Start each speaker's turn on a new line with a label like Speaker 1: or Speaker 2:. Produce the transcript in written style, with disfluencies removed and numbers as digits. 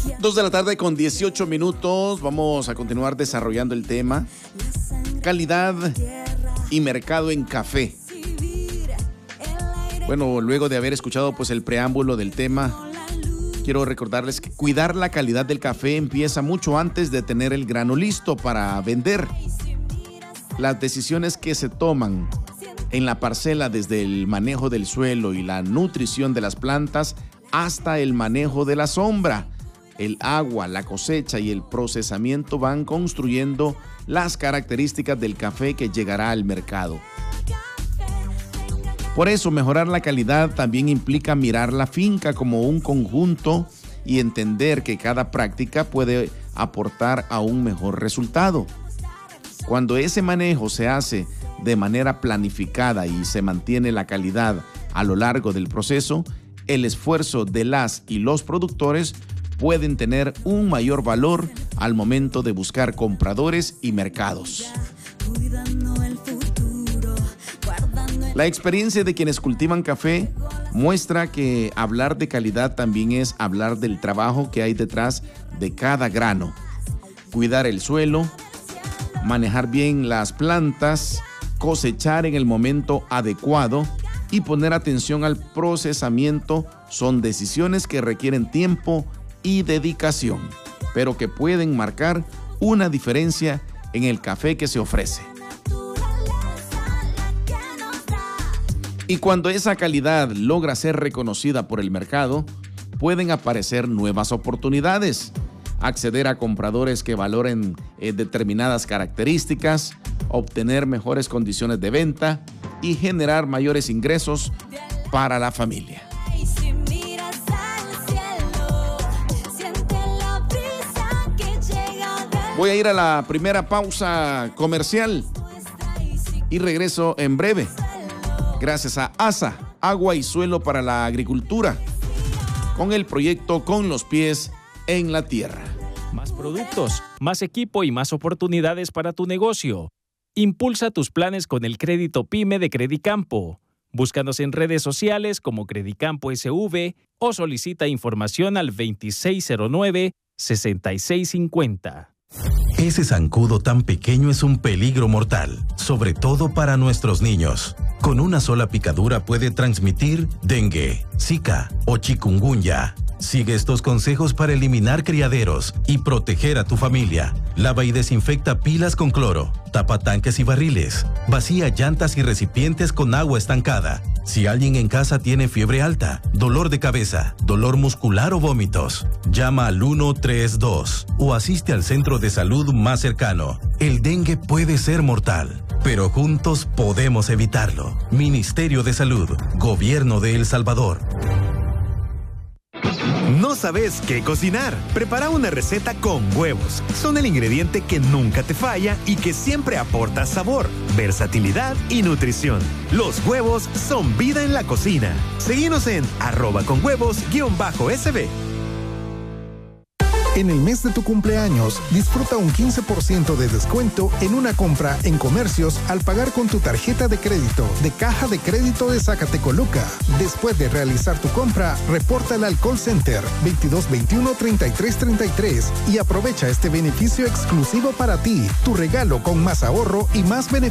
Speaker 1: 2:18 p.m. Vamos a continuar desarrollando el tema calidad y mercado en café. Bueno, luego de haber escuchado pues el preámbulo del tema, quiero recordarles que cuidar la calidad del café empieza mucho antes de tener el grano listo para vender. Las decisiones que se toman en la parcela, desde el manejo del suelo y la nutrición de las plantas hasta el manejo de la sombra, el agua, la cosecha y el procesamiento, van construyendo las características del café que llegará al mercado. Por eso, mejorar la calidad también implica mirar la finca como un conjunto y entender que cada práctica puede aportar a un mejor resultado. Cuando ese manejo se hace de manera planificada y se mantiene la calidad a lo largo del proceso, el esfuerzo de las y los productores pueden tener un mayor valor al momento de buscar compradores y mercados. La experiencia de quienes cultivan café muestra que hablar de calidad también es hablar del trabajo que hay detrás de cada grano. Cuidar el suelo, manejar bien las plantas, cosechar en el momento adecuado y poner atención al procesamiento son decisiones que requieren tiempo y dedicación, pero que pueden marcar una diferencia en el café que se ofrece. Y cuando esa calidad logra ser reconocida por el mercado, pueden aparecer nuevas oportunidades, acceder a compradores que valoren determinadas características, obtener mejores condiciones de venta y generar mayores ingresos para la familia. Voy a ir a la primera pausa comercial y regreso en breve. Gracias a ASA, Agua y Suelo para la Agricultura, con el proyecto Con los Pies en la Tierra.
Speaker 2: Más productos, más equipo y más oportunidades para tu negocio. Impulsa tus planes con el crédito PYME de Credicampo. Búscanos en redes sociales como Credicampo SV o solicita información al 2609-6650.
Speaker 3: Ese zancudo tan pequeño es un peligro mortal, sobre todo para nuestros niños. Con una sola picadura puede transmitir dengue, zika o chikungunya. Sigue estos consejos para eliminar criaderos y proteger a tu familia. Lava y desinfecta pilas con cloro. Tapa tanques y barriles. Vacía llantas y recipientes con agua estancada. Si alguien en casa tiene fiebre alta, dolor de cabeza, dolor muscular o vómitos, llama al 132 o asiste al centro de salud más cercano. El dengue puede ser mortal, pero juntos podemos evitarlo. Ministerio de Salud, Gobierno de El Salvador.
Speaker 4: ¿No sabes qué cocinar? Prepara una receta con huevos. Son el ingrediente que nunca te falla y que siempre aporta sabor, versatilidad y nutrición. Los huevos son vida en la cocina. Seguinos en @conhuevos_SB.
Speaker 5: En el mes de tu cumpleaños, disfruta un 15% de descuento en una compra en comercios al pagar con tu tarjeta de crédito de Caja de Crédito de Zacatecoluca. Después de realizar tu compra, repórtala al call center 2221-3333 y aprovecha este beneficio exclusivo para ti. Tu regalo con más ahorro y más beneficio.